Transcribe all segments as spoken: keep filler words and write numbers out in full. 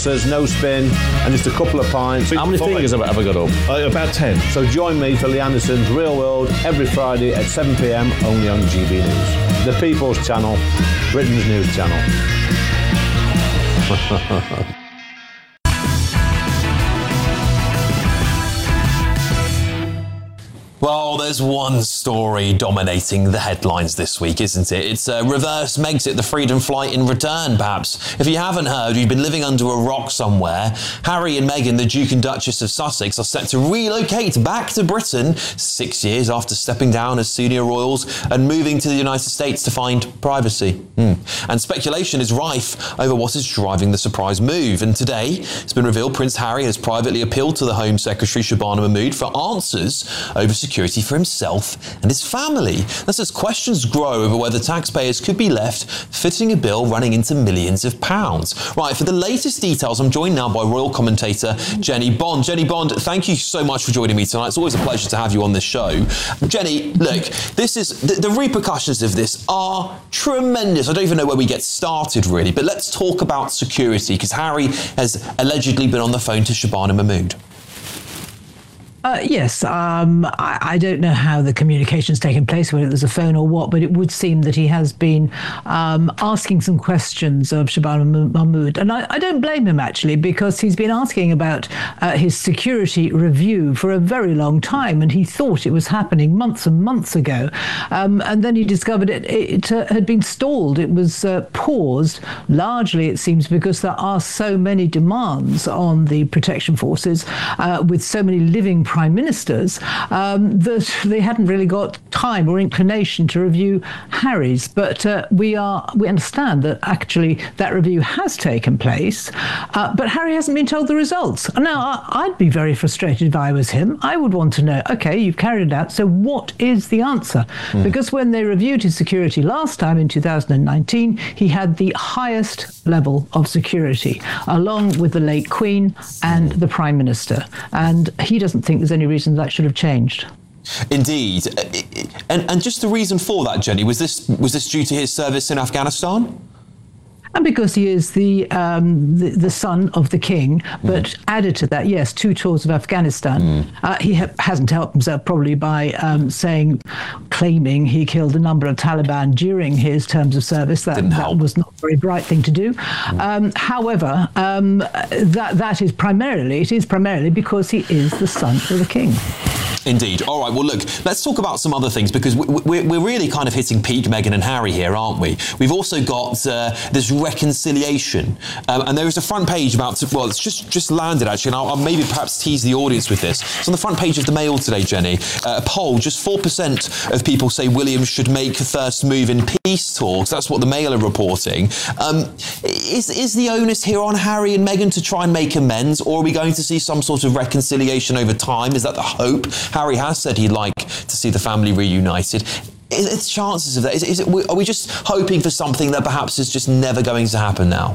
answers, no spin, and just a couple of pints. How many fingers have I ever got up? Uh, about ten. So join me for Lee Anderson's Real World every Friday at seven p m only on G B News, the People's Channel, Britain's news channel. Well, there's one story dominating the headlines this week, isn't it? It's uh, reverse Megxit, the freedom flight in return, perhaps. If you haven't heard, you've been living under a rock somewhere. Harry and Meghan, the Duke and Duchess of Sussex, are set to relocate back to Britain six years after stepping down as senior royals and moving to the United States to find privacy. Hmm. And speculation is rife over what is driving the surprise move. And today, it's been revealed Prince Harry has privately appealed to the Home Secretary, Shabana Mahmood, for answers over security security for himself and his family. That's as questions grow over whether taxpayers could be left footing a bill running into millions of pounds. Right, for the latest details, I'm joined now by royal commentator Jenny Bond. Jenny Bond, thank you so much for joining me tonight. It's always a pleasure to have you on this show. Jenny, look, this is the, the repercussions of this are tremendous. I don't even know where we get started, really, but let's talk about security, because Harry has allegedly been on the phone to Shabana Mahmood. Uh, yes, um, I, I don't know how the communication's taken place, whether it was a phone or what, but it would seem that he has been um, asking some questions of Shabana Mahmood. And I, I don't blame him, actually, because he's been asking about uh, his security review for a very long time, and he thought it was happening months and months ago. Um, and then he discovered it, it uh, had been stalled. It was uh, paused, largely, it seems, because there are so many demands on the protection forces uh, with so many living prime ministers um, that they hadn't really got time or inclination to review Harry's. But uh, we are we understand that actually that review has taken place, uh, but Harry hasn't been told the results. Now, I, I'd be very frustrated if I was him. I would want to know, OK, you've carried it out, so what is the answer? Mm. Because when they reviewed his security last time in two thousand nineteen, he had the highest level of security, along with the late Queen and the Prime Minister. And he doesn't think there's any reason that should have changed. Indeed. And and just the reason for that, Jenny, was this was this due to his service in Afghanistan? And because he is the, um, the the son of the king, but mm. added to that, yes, two tours of Afghanistan. Mm. Uh, he ha- hasn't helped himself probably by um, saying, claiming he killed a number of Taliban during his terms of service. That, that was not a very bright thing to do. Mm. Um, however, um, that that is primarily, it is primarily because he is the son of the king. Indeed. All right, well, look, let's talk about some other things, because we're, we're really kind of hitting peak Meghan and Harry here, aren't we? We've also got uh, this reconciliation. Um, and there is a front page about, well, it's just, just landed, actually, and I'll, I'll maybe perhaps tease the audience with this. It's on the front page of the Mail today, Jenny. Uh, a poll, just four percent of people say William should make a first move in peace talks. That's what the Mail are reporting. Um, is, is the onus here on Harry and Meghan to try and make amends, or are we going to see some sort of reconciliation over time? Is that the hope? Harry has said he'd like to see the family reunited. Is there chances of that? Is, is it, are we just hoping for something that perhaps is just never going to happen now?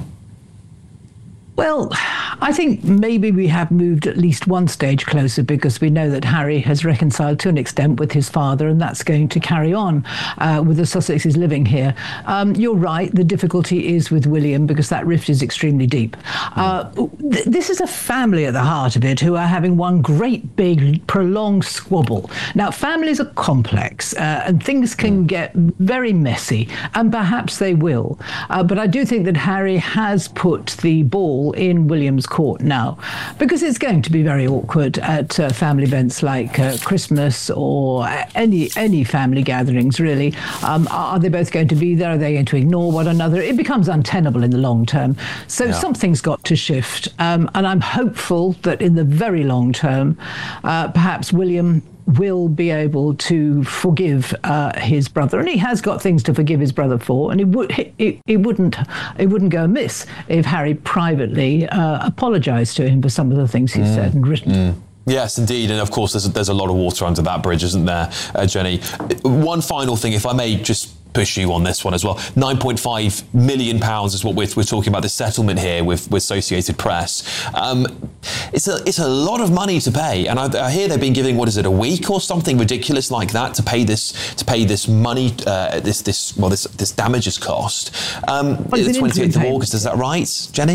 Well, I think maybe we have moved at least one stage closer, because we know that Harry has reconciled to an extent with his father, and that's going to carry on uh, with the Sussexes living here. Um, you're right, the difficulty is with William, because that rift is extremely deep. Uh, th- this is a family at the heart of it who are having one great big prolonged squabble. Now, families are complex uh, and things can get very messy, and perhaps they will. Uh, but I do think that Harry has put the ball in William's court now, because it's going to be very awkward at uh, family events like uh, Christmas or any any family gatherings, really. Um, are they both going to be there? Are they going to ignore one another? It becomes untenable in the long term. So yeah. something's got to shift. Um, and I'm hopeful that in the very long term, uh, perhaps William will be able to forgive uh, his brother, and he has got things to forgive his brother for. And it would it, it wouldn't it wouldn't go amiss if Harry privately uh, apologised to him for some of the things he mm. said and written. Mm. Yes, indeed. And of course, there's a, there's a lot of water under that bridge, isn't there, uh, Jenny? One final thing, if I may just push you on this one as well. nine point five million pounds is what we're, we're talking about, the settlement here with, with Associated Press. Um, it's a it's a lot of money to pay, and I, I hear they've been giving, what is it, a week or something ridiculous like that to pay this to pay this money, uh, this this well this this damages cost. Um, well, the twentieth of August, is that right, Jenny?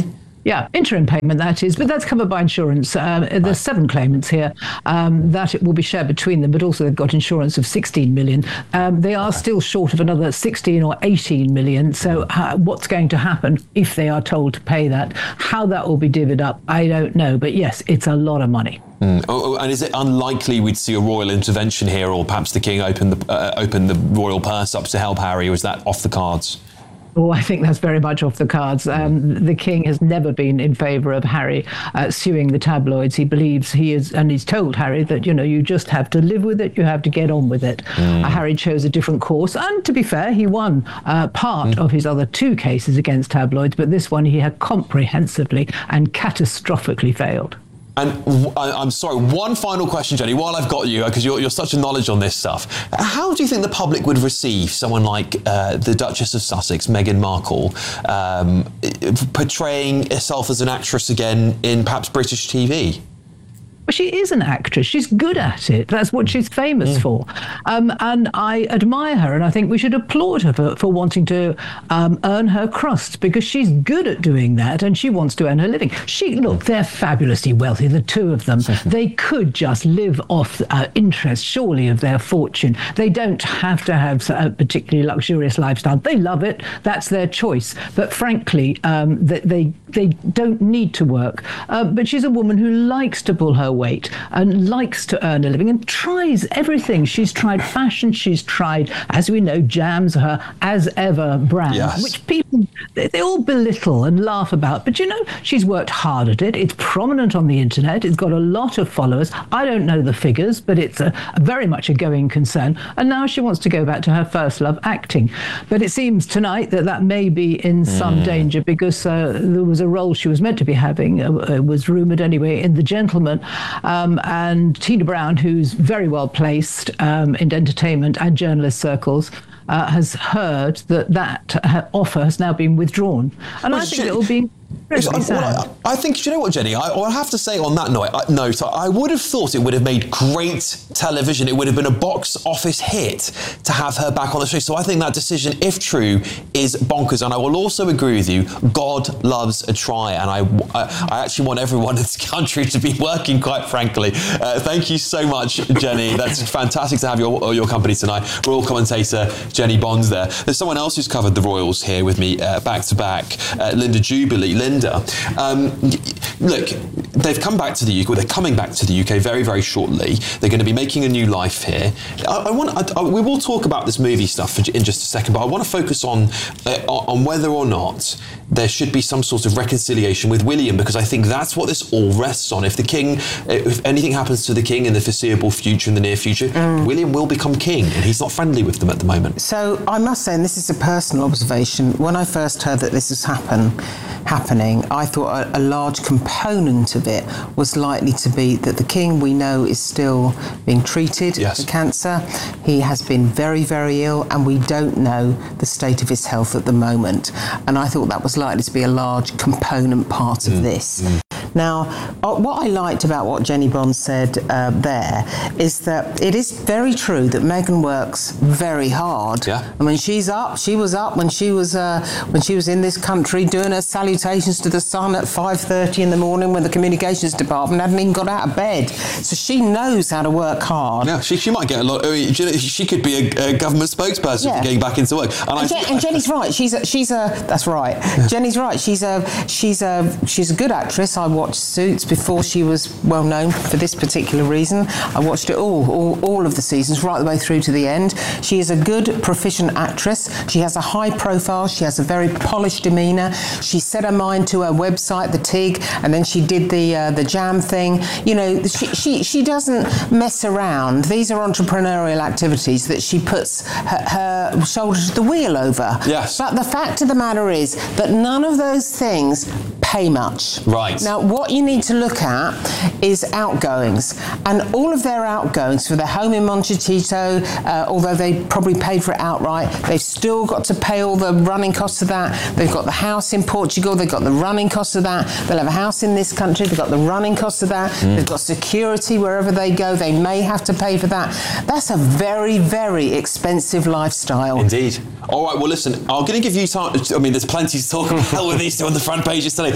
Yeah, interim payment, that is, but that's covered by insurance. Uh, there's right. seven claimants here um, that it will be shared between them, but also they've got insurance of sixteen million. Um, they are okay. still short of another sixteen or eighteen million. So uh, what's going to happen if they are told to pay that? How that will be divvied up, I don't know. But yes, it's a lot of money. Mm. Oh, and is it unlikely we'd see a royal intervention here, or perhaps the king open the uh, open the royal purse up to help Harry, or is that off the cards? Oh, I think that's very much off the cards. Um, the king has never been in favour of Harry uh, suing the tabloids. He believes he is, and he's told Harry that, you know, you just have to live with it, you have to get on with it. Mm. Uh, Harry chose a different course, and to be fair, he won uh, part mm. of his other two cases against tabloids, but this one he had comprehensively and catastrophically failed. And w- I'm sorry, one final question, Jenny, while I've got you, because you're, you're such a knowledge on this stuff. How do you think the public would receive someone like uh, the Duchess of Sussex, Meghan Markle, um, portraying herself as an actress again in perhaps British T V? Well, she is an actress. She's good at it. That's what she's famous mm. for. Um, and I admire her, and I think we should applaud her for, for wanting to um, earn her crust, because she's good at doing that, and she wants to earn her living. She, look, they're fabulously wealthy, the two of them. They could just live off uh, interest, surely, of their fortune. They don't have to have a particularly luxurious lifestyle. They love it. That's their choice. But frankly, um, they, they, they don't need to work. Uh, but she's a woman who likes to pull her weight and likes to earn a living and tries everything. She's tried fashion. She's tried, as we know, Jams, her as ever brand, yes. which people, they, they all belittle and laugh about. But, you know, she's worked hard at it. It's prominent on the internet. It's got a lot of followers. I don't know the figures, but it's a, a very much a going concern. And now she wants to go back to her first love, acting. But it seems tonight that that may be in some mm. danger, because uh, there was a role she was meant to be having, uh, it was rumoured anyway, in The Gentleman. Um, and Tina Brown, who's very well placed um, in entertainment and journalist circles, uh, has heard that that offer has now been withdrawn. And well, I think it will be... I, well, I, I think, you know what, Jenny, I, I'll have to say on that note, I, note, I would have thought it would have made great television. It would have been a box office hit to have her back on the show. So I think that decision, if true, is bonkers. And I will also agree with you, God loves a try. And I, I, I actually want everyone in this country to be working, quite frankly. Uh, thank you so much, Jenny. That's fantastic to have your, your company tonight. Royal commentator Jenny Bonds there. There's someone else who's covered the Royals here with me uh, back to back, uh, Linda Jubilee. Linda, um, look, they've come back to the U K. Well, they're coming back to the U K very, very shortly. They're going to be making a new life here. I, I want. I, I, we will talk about this movie stuff in just a second, but I want to focus on uh, on whether or not there should be some sort of reconciliation with William, because I think that's what this all rests on. If the king, if anything happens to the king in the foreseeable future, in the near future, mm. William will become king, and he's not friendly with them at the moment. So I must say, and this is a personal observation, when I first heard that this was happen, happening, I thought a, a large component of it was likely to be that the king, we know, is still being treated yes. for cancer. He has been very, very ill, and we don't know the state of his health at the moment. And I thought that was likely to be a large component part of mm. this. Mm. Now, uh, what I liked about what Jenny Bond said uh, there is that it is very true that Meghan works very hard. Yeah. I mean, she's up. She was up when she was uh, when she was in this country doing her salutations to the sun at five thirty in the morning when the communications department hadn't even got out of bed. So she knows how to work hard. Yeah, she, she might get a lot. I mean, she could be a, a government spokesperson yeah. for getting back into work. And, and, I, Jen, and Jenny's right. She's a, she's a. That's right. Yeah. Jenny's right. She's a she's a she's a good actress. I watched Suits before she was well known for this particular reason. I watched it all, all, all of the seasons, right the way through to the end. She is a good, proficient actress. She has a high profile. She has a very polished demeanour. She set her mind to her website, the T I G, and then she did the uh, the Jam thing. You know, she, she she doesn't mess around. These are entrepreneurial activities that she puts her, her shoulder to the wheel over. Yes. But the fact of the matter is that none of those things pay much. Right. Now, what you need to look at is outgoings, and all of their outgoings for their home in Montecito, uh, although they probably paid for it outright, they've still got to pay all the running costs of that. They've got the house in Portugal, they've got the running costs of that. They'll have a house in this country, they've got the running costs of that. Mm. They've got security wherever they go, they may have to pay for that. That's a very, very expensive lifestyle. Indeed. All right, well, listen, I'm going to give you time. I mean, there's plenty to talk about with these two on the front pages today.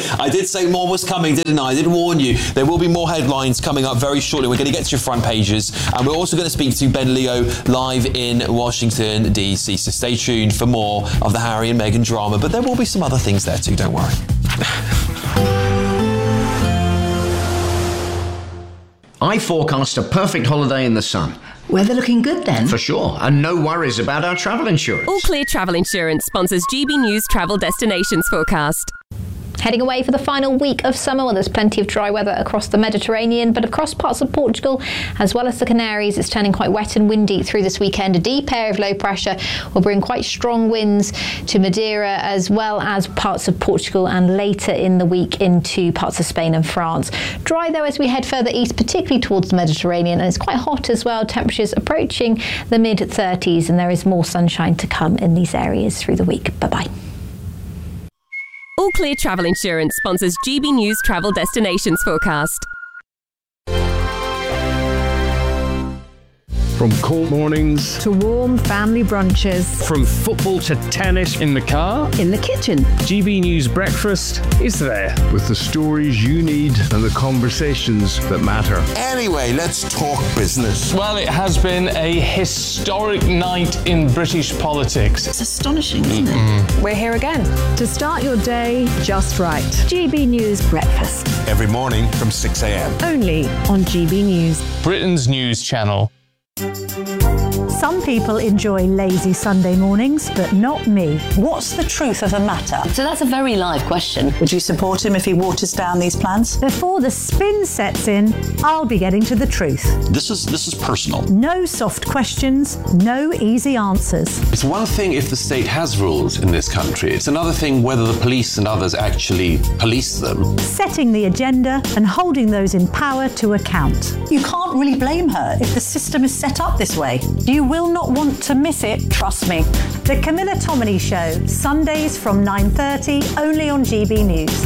I did say more was coming, didn't I? I did warn you. There will be more headlines coming up very shortly. We're going to get to your front pages, and we're also going to speak to Ben Leo live in Washington, D C. So stay tuned for more of the Harry and Meghan drama, but there will be some other things there too, don't worry. I forecast a perfect holiday in the sun. Weather looking good then? For sure, and no worries about our travel insurance. All Clear Travel Insurance sponsors G B News Travel Destinations Forecast. Heading away for the final week of summer. Well, there's plenty of dry weather across the Mediterranean, but across parts of Portugal, as well as the Canaries, it's turning quite wet and windy through this weekend. A deep air of low pressure will bring quite strong winds to Madeira, as well as parts of Portugal, and later in the week into parts of Spain and France. Dry, though, as we head further east, particularly towards the Mediterranean, and it's quite hot as well. Temperatures approaching the mid thirties, and there is more sunshine to come in these areas through the week. Bye-bye. All Clear Travel Insurance sponsors G B News Travel Destinations Forecast. From cold mornings to warm family brunches, from football to tennis in the car, in the kitchen, G B News Breakfast is there with the stories you need and the conversations that matter. Anyway, let's talk business. Well, it has been a historic night in British politics. It's astonishing, isn't mm-hmm. it? We're here again to start your day just right. G B News Breakfast. Every morning from six a.m. Only on G B News. Britain's news channel. Some people enjoy lazy Sunday mornings, but not me. What's the truth of the matter? So that's a very live question. Would you support him if he waters down these plans? Before the spin sets in, I'll be getting to the truth. This is this is personal. No soft questions, no easy answers. It's one thing if the state has rules in this country. It's another thing whether the police and others actually police them. Setting the agenda and holding those in power to account. You can't really blame her if the system is set up this way. You will not want to miss it, trust me. The Camilla Tominey Show, Sundays from nine thirty, only on G B News.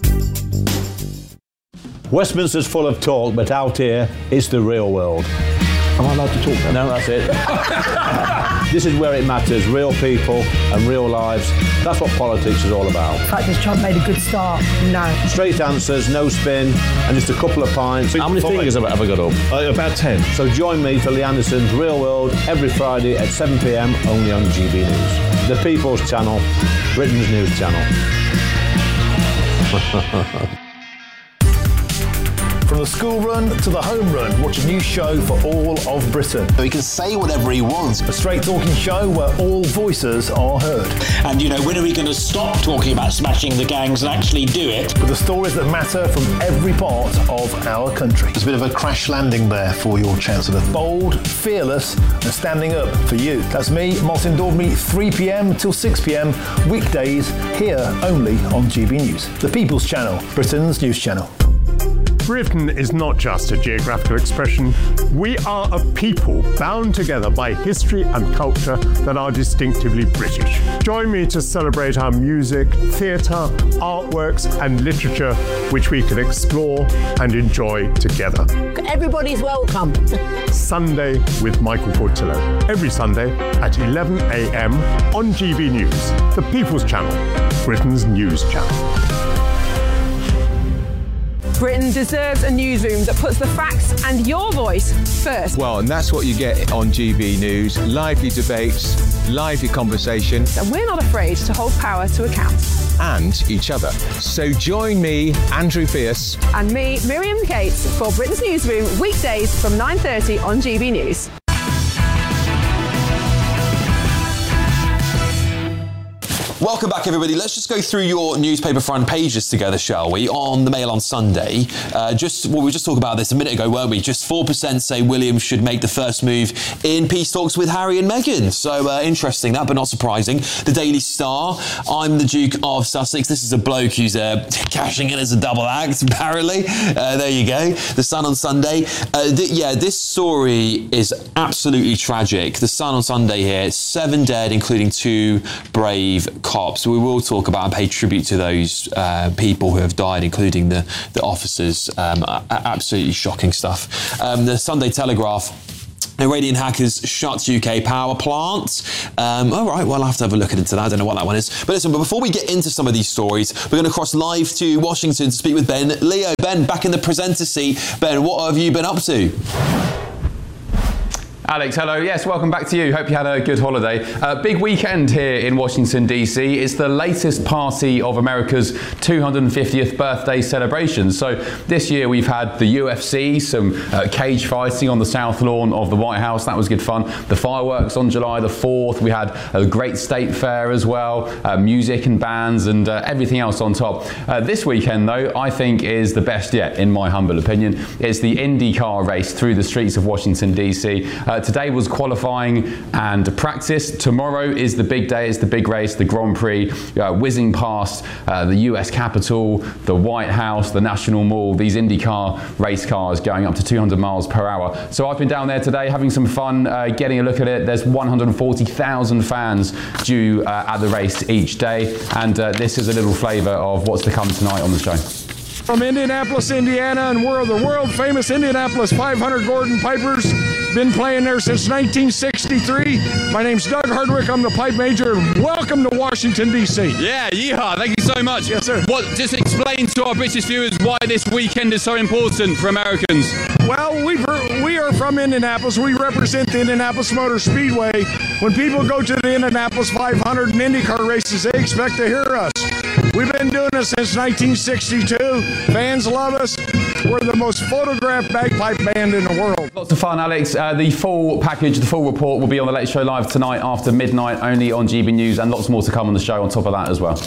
Westminster's full of talk, but out here, it's the real world. Am I allowed to talk then? No, that's it. This is where it matters, real people and real lives. That's what politics is all about. In fact, this Trump made a good start. No. Straight answers, no spin, and just a couple of pints. How many fingers have I ever got up? Uh, about ten. So join me for Lee Anderson's Real World every Friday at seven p.m. only on G B News. The People's Channel, Britain's news channel. From the school run to the home run, watch a new show for all of Britain. So he can say whatever he wants. A straight talking show where all voices are heard. And, you know, when are we going to stop talking about smashing the gangs and actually do it? With the stories that matter from every part of our country. There's a bit of a crash landing there for your Chancellor. Bold, fearless, and standing up for you. That's me, Martin Daubney, three p.m. till six p.m. weekdays, here only on G B News. The People's Channel, Britain's news channel. Britain is not just a geographical expression. We are a people bound together by history and culture that are distinctively British. Join me to celebrate our music, theatre, artworks and literature, which we can explore and enjoy together. Everybody's welcome. Sunday with Michael Portillo. Every Sunday at eleven a.m. on G B News, the People's Channel, Britain's news channel. Britain deserves a newsroom that puts the facts and your voice first. Well, and that's what you get on G B News. Lively debates, lively conversation. And we're not afraid to hold power to account. And each other. So join me, Andrew Pierce. And me, Miriam Cates, for Britain's Newsroom, weekdays from nine thirty on G B News. Welcome back, everybody. Let's just go through your newspaper front pages together, shall we? On the Mail on Sunday. Uh, just well, we were just talking about this a minute ago, weren't we? Just four percent say William should make the first move in peace talks with Harry and Meghan. So uh, interesting, that, but not surprising. The Daily Star. I'm the Duke of Sussex. This is a bloke who's uh, cashing in as a double act, apparently. Uh, there you go. The Sun on Sunday. Uh, th- yeah, this story is absolutely tragic. The Sun on Sunday here. Seven dead, including two brave cops. We will talk about and pay tribute to those uh, people who have died, including the, the officers. Um, absolutely shocking stuff. Um, the Sunday Telegraph. Iranian hackers shut U K power plants. Um, all right, well, I'll have to have a look into that. I don't know what that one is. But listen, but before we get into some of these stories, we're going to cross live to Washington to speak with Ben Leo. Ben, back in the presenter seat. Ben, what have you been up to? Alex, hello. Yes, welcome back to you. Hope you had a good holiday. Uh, big weekend here in Washington, D C. It's the latest party of America's two hundred fiftieth birthday celebration. So this year we've had the U F C, some uh, cage fighting on the South Lawn of the White House. That was good fun. The fireworks on July the fourth. We had a great state fair as well, uh, music and bands and uh, everything else on top. Uh, this weekend, though, I think is the best yet, in my humble opinion. It's the IndyCar race through the streets of Washington, D C. Uh, Today was qualifying and practice. Tomorrow is the big day, it's the big race, the Grand Prix, uh, whizzing past uh, the U S Capitol, the White House, the National Mall, these IndyCar race cars going up to two hundred miles per hour. So I've been down there today having some fun, uh, getting a look at it. There's one hundred forty thousand fans due uh, at the race each day. And uh, this is a little flavour of what's to come tonight on the show. From Indianapolis, Indiana, and we're the world famous Indianapolis five hundred Gordon Pipers. Been playing there since nineteen sixty-three. My name's Doug Hardwick. I'm the pipe major. Welcome to Washington, D C. Yeah, yeehaw. Thank you so much. Yes, sir. What? Just explain to our British viewers why this weekend is so important for Americans. Well, we we are from Indianapolis. We represent the Indianapolis Motor Speedway. When people go to the Indianapolis five hundred and IndyCar races, they expect to hear us. We've been doing this since nineteen sixty-two. Fans love us. We're the most photographed bagpipe band in the world. Lots of fun, Alex. Uh, the full package, the full report will be on the Late Show Live tonight after midnight, only on G B News, and lots more to come on the show on top of that as well.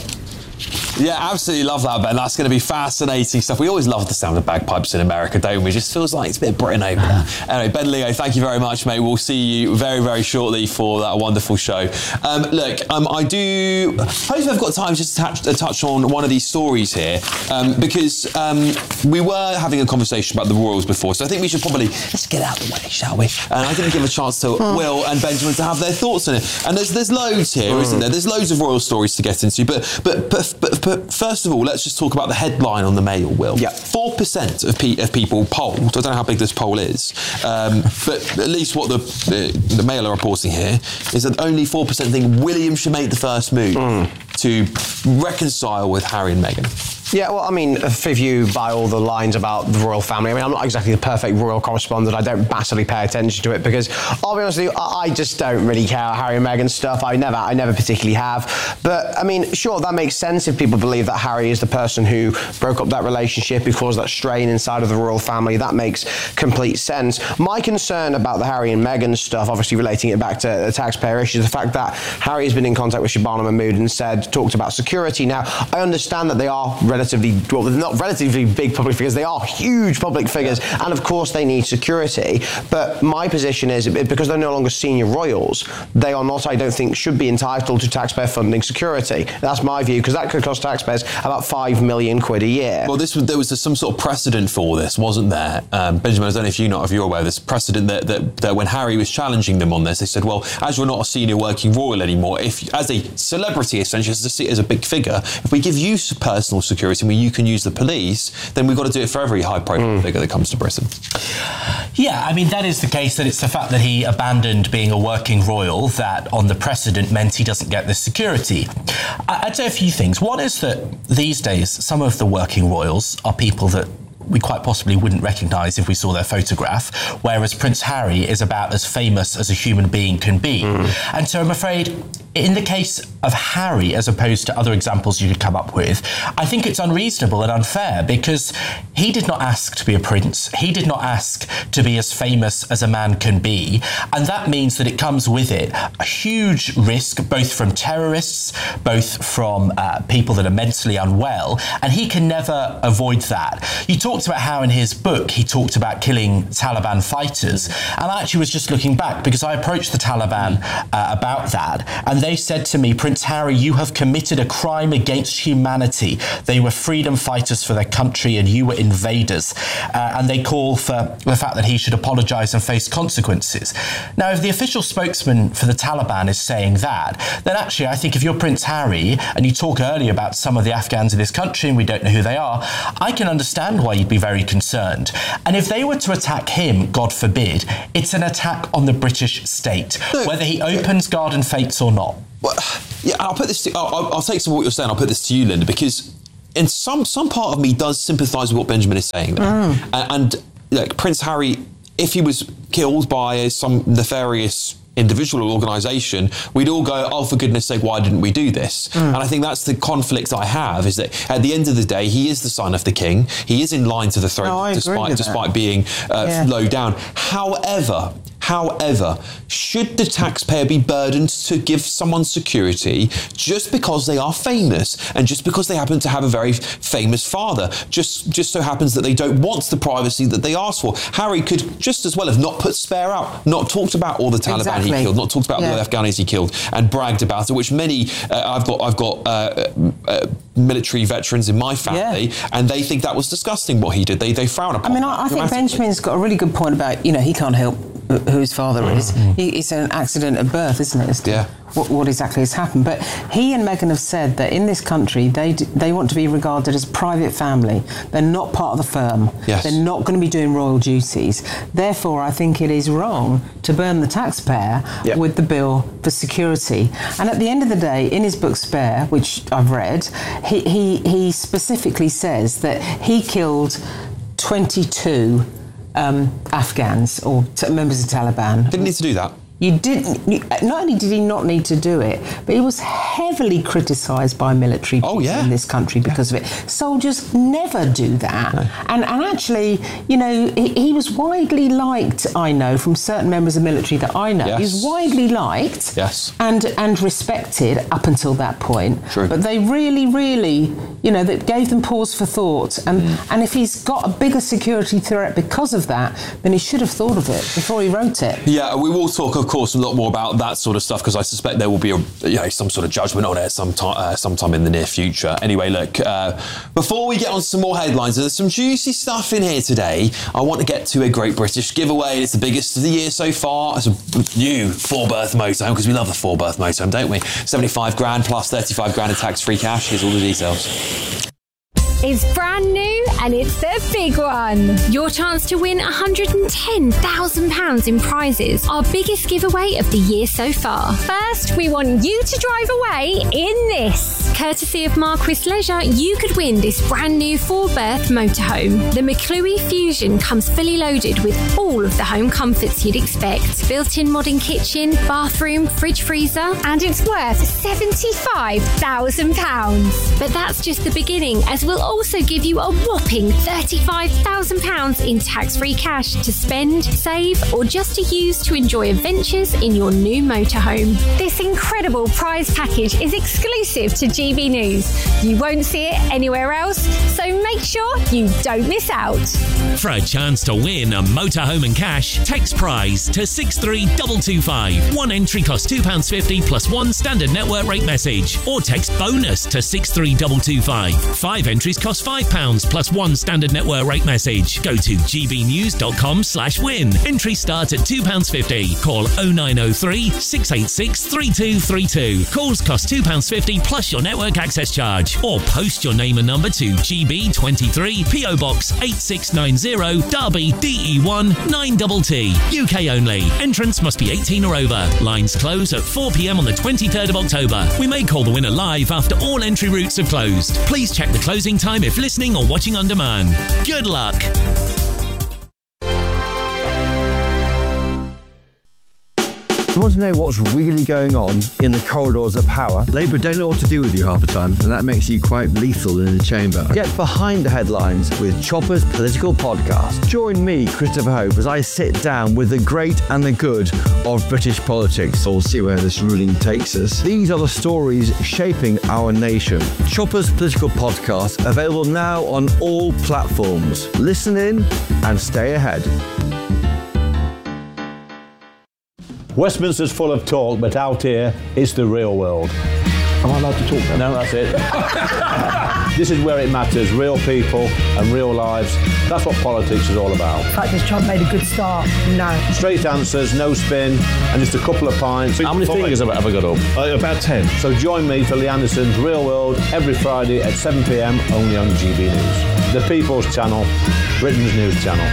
Yeah, absolutely love that, Ben. That's going to be fascinating stuff. We always love the sound of bagpipes in America, don't we? It just feels like it's a bit of Britain over there. Anyway, Ben Leo, thank you very much, mate. We'll see you very, very shortly for that wonderful show. Um, look, um, I do... Hopefully I've got time just to touch, to touch on one of these stories here, um, because um, we were having a conversation about the Royals before, so I think we should probably... Let's get out of the way, shall we? And I didn't give a chance to Will and Benjamin to have their thoughts on it. And there's there's loads here, isn't there? There's loads of Royal stories to get into, but but but, but But first of all, let's just talk about the headline on the Mail, Will. Yeah. four percent of, pe- of people polled, I don't know how big this poll is, um, but at least what the, the, the Mail are reporting here is that only four percent think William should make the first move mm. to reconcile with Harry and Meghan. Yeah, well, I mean, if you buy all the lines about the royal family, I mean, I'm not exactly the perfect royal correspondent. I don't massively pay attention to it because, I'll be honest with you, I just don't really care Harry and Meghan stuff. I never, I never particularly have. But, I mean, sure, that makes sense if people believe that Harry is the person who broke up that relationship, who caused that strain inside of the royal family. That makes complete sense. My concern about the Harry and Meghan stuff, obviously relating it back to the taxpayer issue, is the fact that Harry has been in contact with Shabana Mahmood and said, talked about security. Now, I understand that they are relatively relatively, well, they're not relatively big public figures, they are huge public figures, yeah. and of course they need security. But my position is, because they're no longer senior royals, they are not, I don't think, should be entitled to taxpayer funding security. That's my view, because that could cost taxpayers about five million quid a year. Well, this was, there was some sort of precedent for this, wasn't there? Um, Benjamin, I don't know if you not if you're aware of this precedent that, that, that when Harry was challenging them on this, they said, well, as you're not a senior working royal anymore, if as a celebrity, essentially, as a, as a big figure, if we give you personal security and you can use the police, then we've got to do it for every high-profile mm. figure that comes to Britain. Yeah, I mean, that is the case, that it's the fact that he abandoned being a working royal that, on the precedent, meant he doesn't get the security. I'd say a few things. One is that these days, some of the working royals are people that we quite possibly wouldn't recognise if we saw their photograph, whereas Prince Harry is about as famous as a human being can be. Mm. And so I'm afraid, in the case of Harry, as opposed to other examples you could come up with, I think it's unreasonable and unfair, because he did not ask to be a prince. He did not ask to be as famous as a man can be. And that means that it comes with it a huge risk, both from terrorists, both from uh, people that are mentally unwell, and he can never avoid that. You talked about how in his book he talked about killing Taliban fighters, and I actually was just looking back because I approached the Taliban uh, about that, and they said to me, Prince Harry, you have committed a crime against humanity. They were freedom fighters for their country and you were invaders. Uh, and they call for the fact that he should apologise and face consequences. Now, if the official spokesman for the Taliban is saying that, then actually I think if you're Prince Harry and you talk earlier about some of the Afghans in this country and we don't know who they are, I can understand why you he'd be very concerned. And if they were to attack him, God forbid, it's an attack on the British state, no, whether he opens garden fates or not. Well, yeah, I'll put this to, I'll, I'll take some of what you're saying, I'll put this to you, Linda, because in some some part of me does sympathise with what Benjamin is saying there. Mm. And, and like, Prince Harry, if he was killed by some nefarious individual or organisation, we'd all go, oh, for goodness sake, why didn't we do this? Mm. And I think that's the conflict I have, is that at the end of the day, he is the son of the king. He is in line to the throne, no, despite despite being uh, yeah. low down. However, However, should the taxpayer be burdened to give someone security just because they are famous and just because they happen to have a very famous father? Just just so happens that they don't want the privacy that they asked for. Harry could just as well have not put spare out, not talked about all the Taliban exactly. he killed, not talked about yeah. the Afghanis he killed, and bragged about it, which many, uh, I've got I've got uh, uh, military veterans in my family, yeah. and they think that was disgusting what he did. They, they frown upon I mean, I, I think Benjamin's got a really good point about, you know, he can't help who his father is. Mm. He, it's an accident at birth, isn't it? It's yeah. What, what exactly has happened? But he and Meghan have said that in this country, they d- they want to be regarded as a private family. They're not part of the firm. Yes. They're not going to be doing royal duties. Therefore, I think it is wrong to burn the taxpayer yep. with the bill for security. And at the end of the day, in his book Spare, which I've read, he he, he specifically says that he killed twenty-two Um, Afghans or t- members of Taliban. Didn't need to do that. You didn't. You, not only did he not need to do it, but he was heavily criticised by military people oh, yeah. in this country because yeah. of it. Soldiers never do that. No. And and actually, you know, he, he was widely liked, I know, from certain members of military that I know. Yes. He was widely liked yes. and and respected up until that point. True. But they really, really, you know, that gave them pause for thought. And, mm. and if he's got a bigger security threat because of that, then he should have thought of it before he wrote it. Yeah, we will talk, of course, a lot more about that sort of stuff, because I suspect there will be a, you know, some sort of judgment on it sometime, uh, sometime in the near future. Anyway, look, uh, before we get on to some more headlines, there's some juicy stuff in here today. I want to get to a Great British giveaway. It's the biggest of the year so far. It's a new four-berth motorhome, because we love the four-berth motorhome, don't we? seventy-five grand plus thirty-five grand in tax-free cash. Here's all the details. It's brand new and it's the big one. Your chance to win one hundred ten thousand pounds in prizes. Our biggest giveaway of the year so far. First, we want you to drive away in this. Courtesy of Marquis Leisure, you could win this brand new four-berth motorhome. The McClue Fusion comes fully loaded with all of the home comforts you'd expect. Built-in modern kitchen, bathroom, fridge freezer, and it's worth seventy-five thousand pounds. But that's just the beginning, as we'll also give you a whopping thirty-five thousand pounds in tax-free cash to spend, save, or just to use to enjoy adventures in your new motorhome. This incredible prize package is exclusive to G B News. You won't see it anywhere else, so make sure you don't miss out. For a chance to win a motorhome and cash, text prize to six three two two five. One entry costs two pounds fifty plus one standard network rate message, or text bonus to six three two two five. Five entries cost five pounds plus one standard network rate message. Go to gbnews.com slash win. Entry start at two pounds fifty. Call oh nine oh three, six eight six, three two three two. Calls cost two pounds fifty plus your network access charge. Or post your name and number to G B twenty-three, P O Box eight six nine zero, Derby, D E one nine T T. U K only. Entrance must be eighteen or over. Lines close at four p m on the twenty-third of October. We may call the winner live after all entry routes have closed. Please check the closing time if listening or watching on demand. Good luck. You want to know what's really going on in the corridors of power? Labour don't know what to do with you half the time, and that makes you quite lethal in the chamber. Get behind the headlines with Chopper's Political Podcast. Join me, Christopher Hope, as I sit down with the great and the good of British politics. We'll see where this ruling takes us. These are the stories shaping our nation. Chopper's Political Podcast, available now on all platforms. Listen in and stay ahead. Westminster's full of talk, but out here, it's the real world. Am I allowed to talk then? No, that's it. This is where it matters, real people and real lives. That's what politics is all about. In fact, has Trump made a good start? No. Straight answers, no spin, and just a couple of pints. How many fingers have I ever got up? Uh, about ten. So join me for Lee Anderson's Real World every Friday at seven p m only on G B News. The People's Channel, Britain's news channel.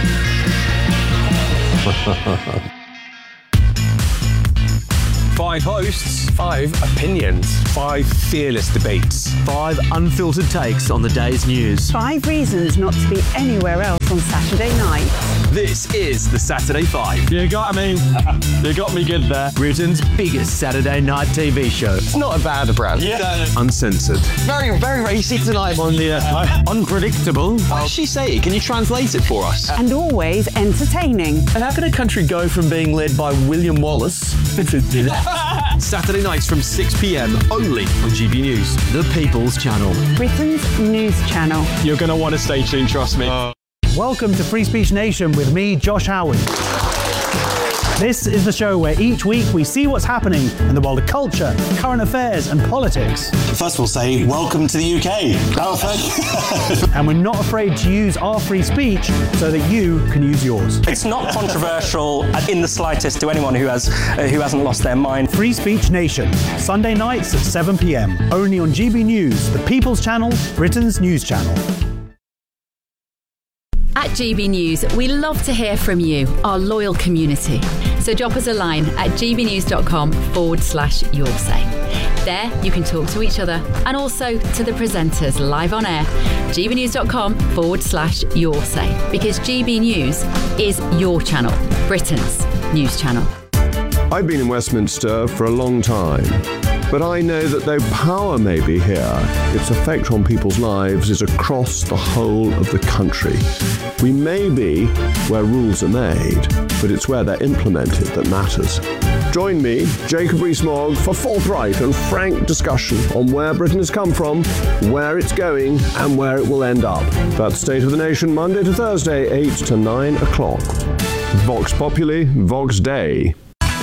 Five hosts, five opinions, five fearless debates, five unfiltered takes on the day's news. Five reasons not to be anywhere else on Saturday night. This is the Saturday Five. You got me. You got me good there. Britain's biggest Saturday night T V show. It's not a bad brand. Yeah. Uncensored. Very, very racy tonight. On the uh, unpredictable. What does she say? Can you translate it for us? And always entertaining. And how can a country go from being led by William Wallace Saturday nights from six p m only on G B News, the People's Channel. Britain's news channel. You're going to want to stay tuned, trust me. Uh. Welcome to Free Speech Nation with me, Josh Howard. This is the show where each week we see what's happening in the world of culture, current affairs and politics. First we'll say, welcome to the U K. Oh, thank you. And we're not afraid to use our free speech so that you can use yours. It's not controversial in the slightest to anyone who, has, uh, who hasn't lost their mind. Free Speech Nation, Sunday nights at seven p m only on G B News, the People's Channel, Britain's news channel. At G B News, we love to hear from you, our loyal community. So drop us a line at gbnews.com forward slash your say. There, you can talk to each other and also to the presenters live on air. gbnews.com forward slash your say. Because G B News is your channel, Britain's news channel. I've been in Westminster for a long time. But I know that though power may be here, its effect on people's lives is across the whole of the country. We may be where rules are made, but it's where they're implemented that matters. Join me, Jacob Rees-Mogg, for forthright and frank discussion on where Britain has come from, where it's going, and where it will end up. That's State of the Nation, Monday to Thursday, eight to nine o'clock. Vox Populi, Vox Dei.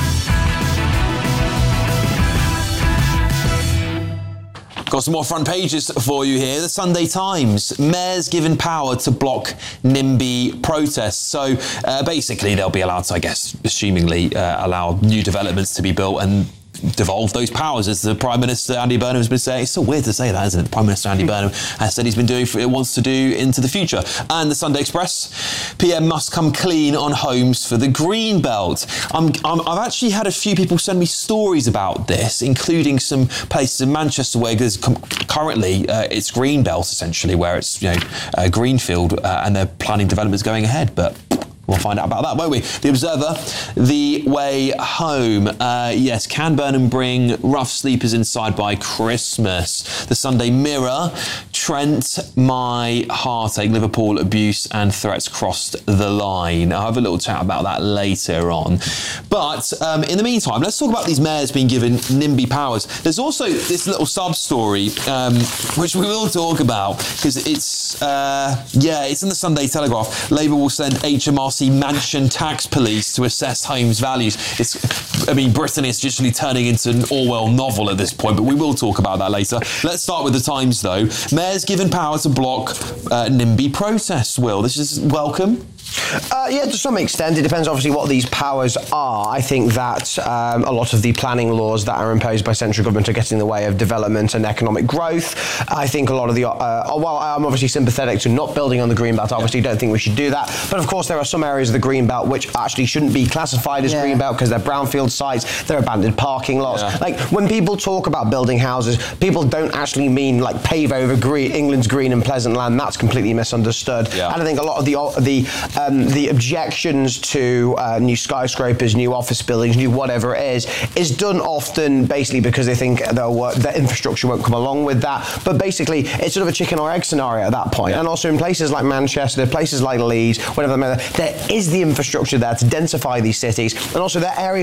Got some more front pages for you here. The Sunday Times. Mayors given power to block NIMBY protests. So uh, basically they'll be allowed to, I guess, assumingly uh, allow new developments to be built and devolve those powers, as the Prime Minister Andy Burnham has been saying. It's so weird to say that, isn't it? The Prime Minister Andy Burnham has said he's been doing for, wants to do into the future. And the Sunday Express, P M must come clean on homes for the Green Belt. I'm, I'm, I've actually had a few people send me stories about this, including some places in Manchester where there's com- currently uh, it's Green Belt essentially, where it's you know uh, greenfield uh, and they're planning developments going ahead, but. We'll find out about that, won't we? The Observer, the way home. Uh, yes, can Burnham bring rough sleepers inside by Christmas? The Sunday Mirror, Trent, my heartache, Liverpool abuse and threats crossed the line. I'll have a little chat about that later on. But um, in the meantime, let's talk about these mayors being given NIMBY powers. There's also this little sub-story, um, which we will talk about, because it's, uh, yeah, it's in the Sunday Telegraph. Labour will send H M R C mansion tax police to assess homes' values. It's, I mean, Britain is literally turning into an Orwell novel at this point, but we will talk about that later. Let's start with the Times, though. Mayors given power to block uh, NIMBY protests, Will. This is welcome. Uh, yeah, to some extent. It depends, obviously, what these powers are. I think that um, a lot of the planning laws that are imposed by central government are getting in the way of development and economic growth. I think a lot of the... Uh, while I'm obviously sympathetic to not building on the Greenbelt, I obviously don't think we should do that. But, of course, there are some areas of the Greenbelt which actually shouldn't be classified as yeah. Greenbelt because they're brownfield sites, they're abandoned parking lots. Yeah. Like, when people talk about building houses, people don't actually mean, like, pave over green, England's green and pleasant land. That's completely misunderstood. Yeah. And I think a lot of the... the Um, the objections to uh, new skyscrapers, new office buildings, new whatever it is, is done often basically because they think work, the infrastructure won't come along with that. But basically, it's sort of a chicken or egg scenario at that point. Yeah. And also in places like Manchester, places like Leeds, whatever, there is the infrastructure there to densify these cities. And also there are areas where people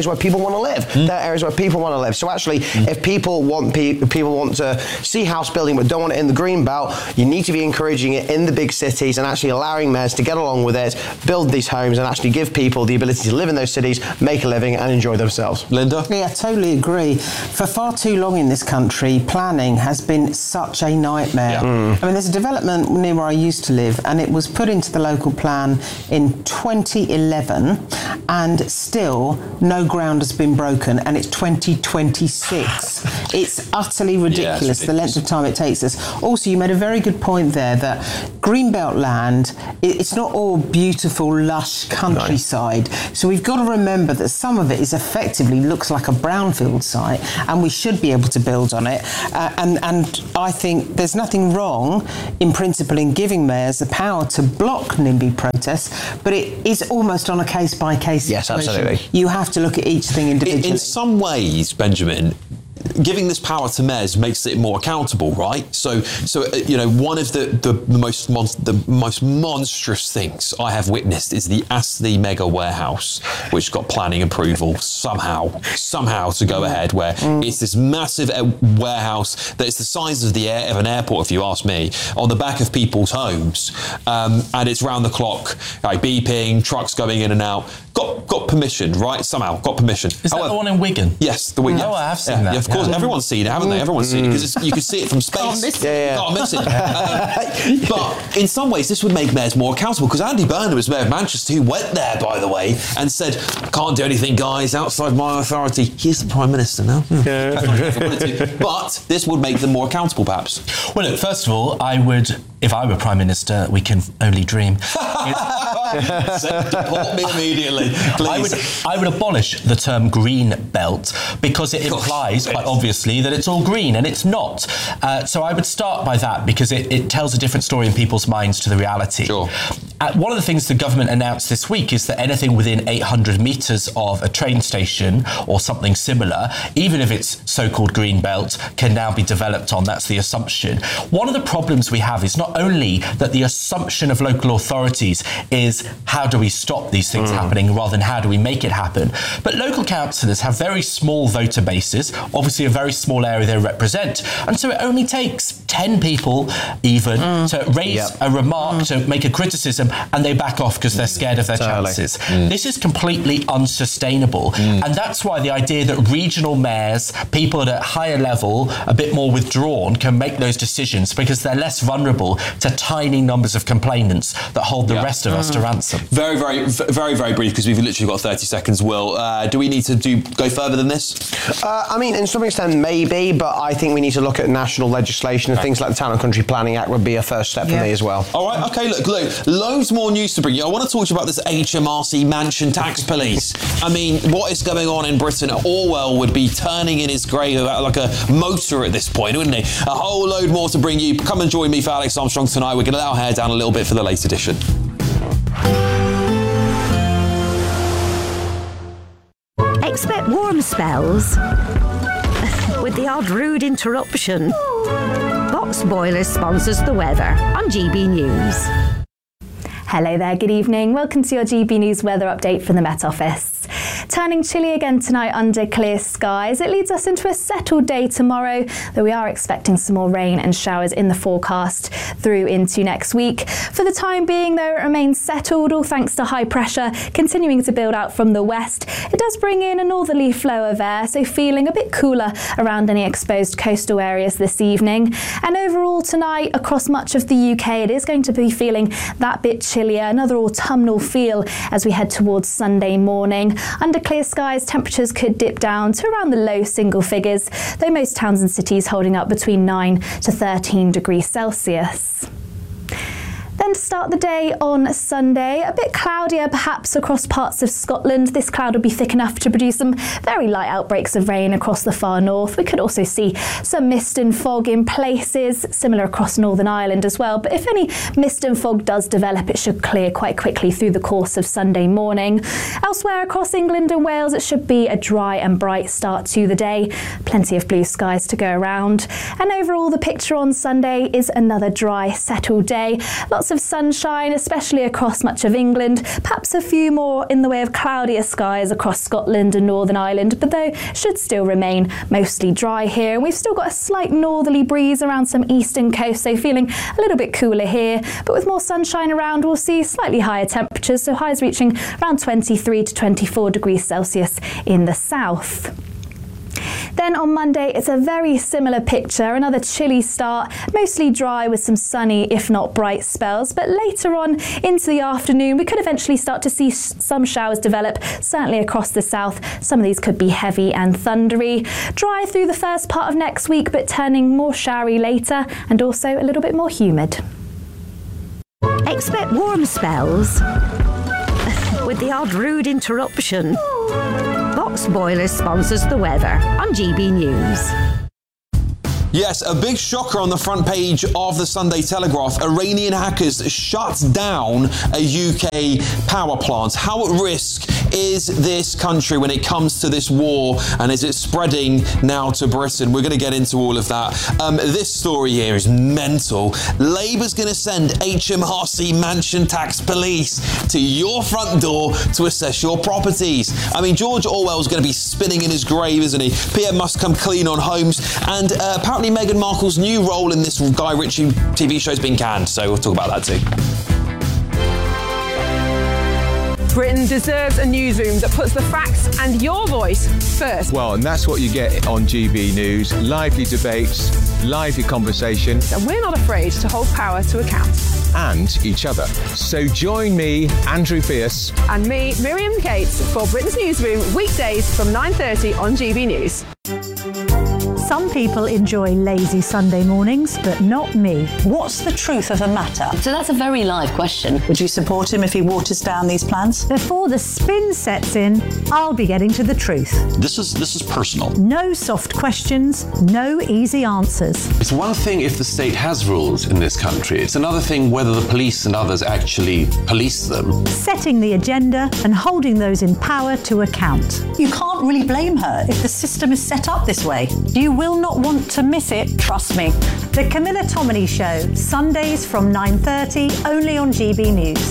want to live. Mm. They're areas where people want to live. So actually, mm. if people want pe- people want to see house building but don't want it in the green belt, you need to be encouraging it in the big cities and actually allowing mayors to get along with it, build these homes, and actually give people the ability to live in those cities, make a living, and enjoy themselves. Linda? Yeah, I totally agree. For far too long in this country, planning has been such a nightmare. Yeah. Mm. I mean, there's a development near where I used to live, and it was put into the local plan in twenty eleven, and still no ground has been broken, and it's twenty twenty-six. It's utterly ridiculous, yeah, the length of time it takes us. Also, you made a very good point there that greenbelt land, it's not all beautiful, lush countryside. No. So we've got to remember that some of it is effectively looks like a brownfield site, and we should be able to build on it. Uh, and, and I think there's nothing wrong in principle in giving mayors the power to block NIMBY protests, but it is almost on a case-by-case yes, situation. Absolutely. You have to look at each thing individually. In, in some ways, Benjamin, giving this power to mayors makes it more accountable, right? So, so uh, you know, one of the, the, the most mon- the most monstrous things I have witnessed is the Astley mega warehouse, which got planning approval somehow, somehow to go ahead. Where mm. it's this massive uh, warehouse that is the size of the air of an airport, if you ask me, on the back of people's homes, um, and it's round the clock, like beeping, trucks going in and out. Got got permission, right? Somehow got permission. Is However, that the one in Wigan? Yes, the Wigan. Oh, I have seen yeah, that. Yeah, of course, yeah. Everyone's seen it, haven't they? Everyone's mm. seen it because you can see it from space. Can't miss it. Yeah, yeah. Can't miss it. uh, but in some ways, this would make mayors more accountable because Andy Burnham was mayor of Manchester, who went there, by the way, and said, "Can't do anything, guys, outside my authority." He's the Prime Minister now. Yeah. But this would make them more accountable, perhaps. Well, look, first of all, I would, if I were Prime Minister, we can only dream. Deport me immediately, please. I would, I would abolish the term green belt because it implies, quite obviously, that it's all green, and it's not. Uh, so I would start by that because it, it tells a different story in people's minds to the reality. Sure. Uh, one of the things the government announced this week is that anything within eight hundred metres of a train station or something similar, even if it's so-called green belt, can now be developed on. That's the assumption. One of the problems we have is not only that the assumption of local authorities is how do we stop these things mm. happening rather than how do we make it happen, but local councillors have very small voter bases, obviously a very small area they represent, and so it only takes ten people even mm. to raise yep. a remark, mm. to make a criticism, and they back off because they're scared of their totally. chances. Mm. This is completely unsustainable, mm. and that's why the idea that regional mayors, people at a higher level, a bit more withdrawn, can make those decisions because they're less vulnerable to tiny numbers of complainants that hold the yeah. rest of mm. us to ransom. Very, very, very, very brief because we've literally got thirty seconds. Will, uh, do we need to do go further than this? Uh, I mean, in some extent, maybe, but I think we need to look at national legislation and okay. things like the Town and Country Planning Act would be a first step yeah. for me as well. All right, okay, look, look, loads more news to bring you. I want to talk to you about this H M R C mansion tax police. I mean, what is going on in Britain? Orwell would be turning in his grave like a motor at this point, wouldn't he? A whole load more to bring you. Come and join me for Alex Armstrong tonight. We're going to let our hair down a little bit for the late edition. Expect warm spells with the odd rude interruption. Box Boilers sponsors the weather on G B News. Hello there, good evening. Welcome to your G B News weather update from the Met Office. Turning chilly again tonight under clear skies. It leads us into a settled day tomorrow, though we are expecting some more rain and showers in the forecast through into next week. For the time being, though, it remains settled, all thanks to high pressure continuing to build out from the west. It does bring in a northerly flow of air, so feeling a bit cooler around any exposed coastal areas this evening. And overall tonight, across much of the U K, it is going to be feeling that bit chillier, another autumnal feel as we head towards Sunday morning. Under clear skies, temperatures could dip down to around the low single figures, though most towns and cities holding up between nine to thirteen degrees Celsius. Then to start the day on Sunday, a bit cloudier perhaps across parts of Scotland. This cloud will be thick enough to produce some very light outbreaks of rain across the far north. We could also see some mist and fog in places, similar across Northern Ireland as well. But if any mist and fog does develop, it should clear quite quickly through the course of Sunday morning. Elsewhere across England and Wales, it should be a dry and bright start to the day. Plenty of blue skies to go around. And overall, the picture on Sunday is another dry, settled day. Lots of of sunshine, especially across much of England. Perhaps a few more in the way of cloudier skies across Scotland and Northern Ireland, but though should still remain mostly dry here. And we've still got a slight northerly breeze around some eastern coast, so feeling a little bit cooler here. But with more sunshine around, we'll see slightly higher temperatures, so highs reaching around twenty-three to twenty-four degrees Celsius in the south. Then on Monday, it's a very similar picture, another chilly start, mostly dry with some sunny, if not bright spells. But later on into the afternoon, we could eventually start to see sh- some showers develop, certainly across the south. Some of these could be heavy and thundery. Dry through the first part of next week, but turning more showery later and also a little bit more humid. Expect warm spells with the odd rude interruption. Box Boilers sponsors the weather on G B News. Yes, a big shocker on the front page of the Sunday Telegraph. Iranian hackers shut down a U K power plant. How at risk is this country when it comes to this war, and is it spreading now to Britain? We're going to get into all of that. Um, this story here is mental. Labour's going to send H M R C mansion tax police to your front door to assess your properties. I mean, George Orwell's going to be spinning in his grave, isn't he? P M must come clean on homes, and uh, apparently Meghan Markle's new role in this Guy Ritchie T V show's been canned, so we'll talk about that too. Britain deserves a newsroom that puts the facts and your voice first. Well, and that's what you get on G B News. Lively debates, lively conversation. And we're not afraid to hold power to account. And each other. So join me, Andrew Fierce. And me, Miriam Cates, for Britain's Newsroom, weekdays from nine thirty on G B News. Some people enjoy lazy Sunday mornings, but not me. What's the truth of the matter? So that's a very live question. Would you support him if he waters down these plans? Before the spin sets in, I'll be getting to the truth. This is this is personal. No soft questions, no easy answers. It's one thing if the state has rules in this country. It's another thing whether the police and others actually police them. Setting the agenda and holding those in power to account. You can't really blame her if the system is set up this way. You will not want to miss it, trust me. The Camilla Tominey Show, Sundays from nine thirty, only on G B News.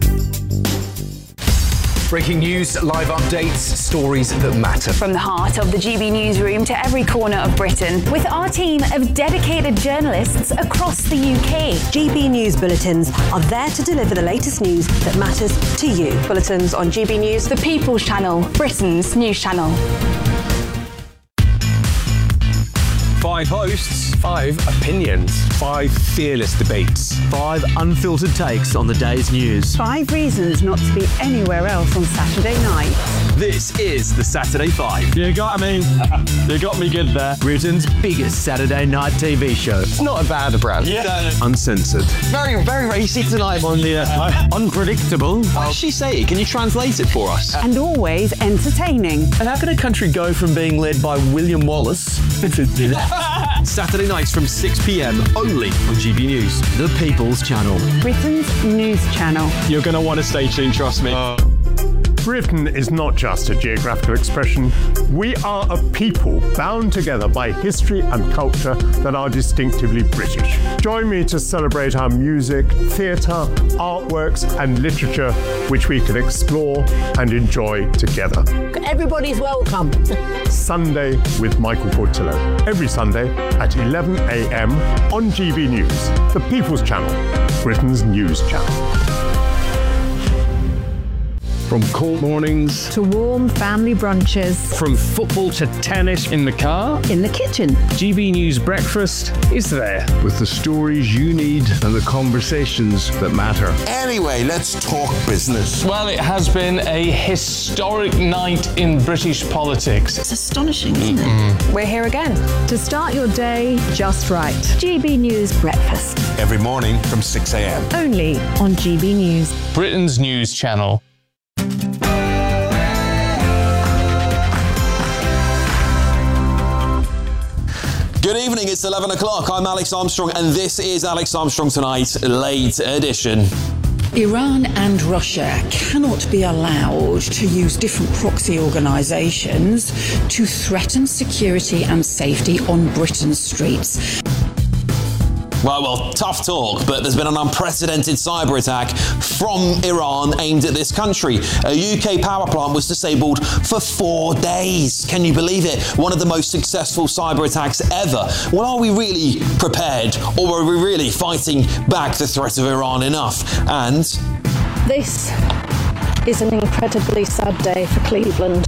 Breaking news, live updates, stories that matter. From the heart of the G B Newsroom to every corner of Britain, with our team of dedicated journalists across the U K. G B News bulletins are there to deliver the latest news that matters to you. Bulletins on G B News, the People's Channel, Britain's news channel. Five hosts, five opinions, five fearless debates, five unfiltered takes on the day's news. Five reasons not to be anywhere else on Saturday night. This is the Saturday Five. You got me. You got me good there. Britain's biggest Saturday night T V show. It's not a bad brand. Yeah. Uncensored. Very, very racy tonight on the uh, unpredictable. What does she say? Can you translate it for us? And always entertaining. And how can a country go from being led by William Wallace Saturday nights from six p.m. only on G B News, the People's Channel. Britain's news channel. You're going to want to stay tuned, trust me. Uh, Britain is not just a geographical expression. We are a people bound together by history and culture that are distinctively British. Join me to celebrate our music, theatre, artworks and literature, which we can explore and enjoy together. Everybody's welcome. Sunday with Michael Portillo. Every Sunday at eleven a.m. on G B News, the People's Channel, Britain's news channel. From cold mornings to warm family brunches. From football to tennis in the car. In the kitchen. G B News breakfast is there. With the stories you need and the conversations that matter. Anyway, let's talk business. Well, it has been a historic night in British politics. It's astonishing, isn't it? We're here again. To start your day just right. G B News breakfast. Every morning from six a.m. Only on G B News. Britain's news channel. Good evening, it's eleven o'clock. I'm Alex Armstrong, and this is Alex Armstrong Tonight, late edition. Iran and Russia cannot be allowed to use different proxy organisations to threaten security and safety on Britain's streets. Well, well, tough talk, but there's been an unprecedented cyber attack from Iran aimed at this country. A U K power plant was disabled for four days. Can you believe it? One of the most successful cyber attacks ever. Well, are we really prepared, or are we really fighting back the threat of Iran enough? And this is an incredibly sad day for Cleveland.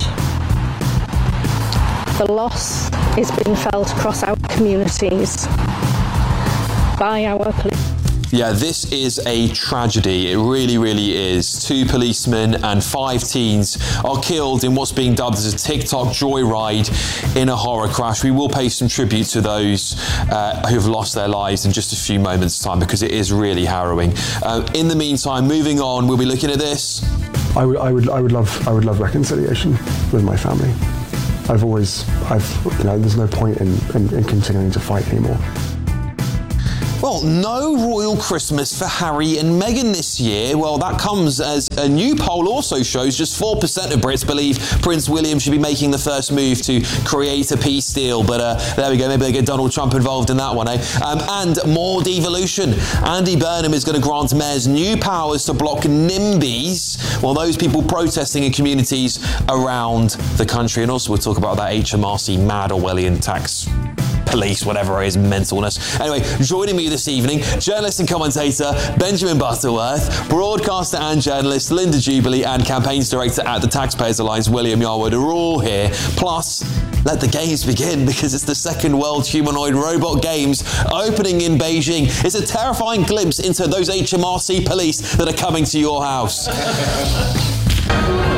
The loss is being felt across our communities by our police. Yeah, this is a tragedy. It really, really is. Two policemen and five teens are killed in what's being dubbed as a TikTok joyride in a horror crash. We will pay some tribute to those uh, who've lost their lives in just a few moments' time, because it is really harrowing. Uh, in the meantime, moving on, we'll be looking at this. I would, I would, I would love, I would love reconciliation with my family. I've always, I've, you know, there's no point in, in, in continuing to fight anymore. Well, no royal Christmas for Harry and Meghan this year. Well, that comes as a new poll also shows just four percent of Brits believe Prince William should be making the first move to create a peace deal. But uh, there we go, maybe they get Donald Trump involved in that one, eh? Um, and more devolution. Andy Burnham is going to grant mayors new powers to block NIMBYs, well, those people protesting in communities around the country. And also we'll talk about that H M R C mad Orwellian tax police, whatever it is, mentalness. Anyway, joining me this evening, journalist and commentator Benjamin Butterworth, broadcaster and journalist Linda Jubilee, and campaigns director at the Taxpayers Alliance, William Yarwood, are all here. Plus, let the games begin, because it's the second World Humanoid Robot Games opening in Beijing. It's a terrifying glimpse into those H M R C police that are coming to your house.